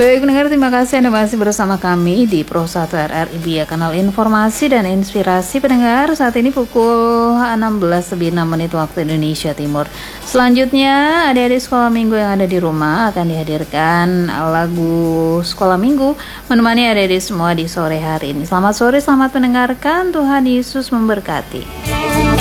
Baik pendengar, terima kasih Anda masih bersama kami di Pro 1 RRI ya, kanal informasi dan inspirasi pendengar. Saat ini pukul 16:06 waktu Indonesia Timur. Selanjutnya, adik-adik sekolah minggu yang ada di rumah akan dihadirkan lagu sekolah minggu menemani adik-adik semua di sore hari ini. Selamat sore, selamat mendengarkan. Tuhan Yesus memberkati.